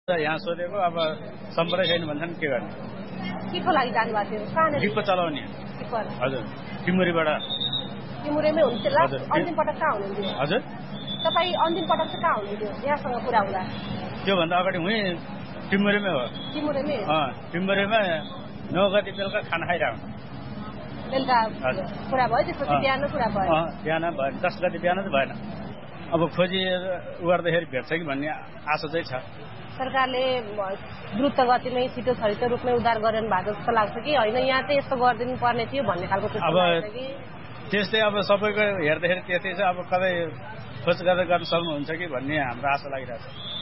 यहाँ सोधेको अब सम्पर्क छैन भन्छन् के गर्ने के को लागि जानुभएको थियो कहाँनिर डिपो चलाउने हजुर टिमुरेबाट टिमुरेमै हुनुहुन्थ्यो अन्तिम पटक कहाँ हुनुहुन्थ्यो हजुर तपाईँ अन्तिम पटक चाहिँ कहाँ हुनुहुन्थ्यो यहाँसँग कुरा हुँदा त्योभन्दा अगाडि उहीँ टिमुरेमै हो टिमुरेमा 9 गते बेलुका खाना खाइरहेको बेलुका कुरा भयो त्यसपछि बिहान कुरा भयो बिहान भएन 10 गते बिहान चाहिँ भएन अब खोजी गर्दाखेरि भेट्छ कि भन्ने आशा चाहिँ छ सरकारले द्रुत गतिमै छिटो छरितो रूपमै उद्धार गरिरहनु भएको जस्तो लाग्छ कि होइन यहाँ चाहिँ यस्तो गरिदिनु पर्ने थियो भन्ने खालको अब त्यस्तै अब सबैको हेर्दाखेरि त्यस्तै छ अब कतै खोज गरेर गर्न सक्नुहुन्छ कि भन्ने हाम्रो आशा लागिरहेको छ